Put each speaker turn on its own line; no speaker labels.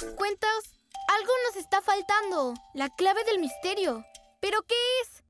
Cuentos, algo nos está faltando. La clave del misterio. ¿Pero qué es?